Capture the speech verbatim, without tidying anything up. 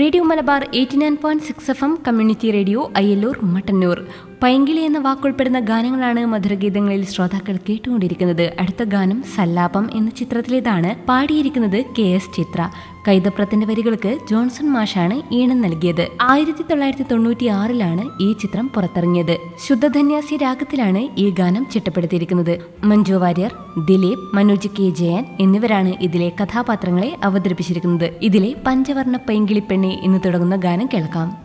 Radio Malabar eighty nine point six F M community radio Ayyallur Mattannur. പൈങ്കിളി എന്ന വാക്കുൾപ്പെടുന്ന ഗാനങ്ങളാണ് മധുരഗീതങ്ങളിൽ ശ്രോതാക്കൾ കേട്ടുകൊണ്ടിരിക്കുന്നത്. അടുത്ത ഗാനം സല്ലാപം എന്ന ചിത്രത്തിലേതാണ്. പാടിയിരിക്കുന്നത് കെ എസ് ചിത്ര. കൈതപ്രത്തിന്റെ വരികൾക്ക് ജോൺസൺ മാഷാണ് ഈണം നൽകിയത്. ആയിരത്തി തൊള്ളായിരത്തി തൊണ്ണൂറ്റി ആറിലാണ് ഈ ചിത്രം പുറത്തിറങ്ങിയത്. ശുദ്ധധന്യാസി രാഗത്തിലാണ് ഈ ഗാനം ചിട്ടപ്പെടുത്തിയിരിക്കുന്നത്. മഞ്ജു വാര്യർ, ദിലീപ്, മനോജ് കെ ജയൻ എന്നിവരാണ് ഇതിലെ കഥാപാത്രങ്ങളെ അവതരിപ്പിച്ചിരിക്കുന്നത്. ഇതിലെ പഞ്ചവർണ്ണ പൈങ്കിളി പെണ്ണെ എന്ന് തുടങ്ങുന്ന ഗാനം കേൾക്കാം.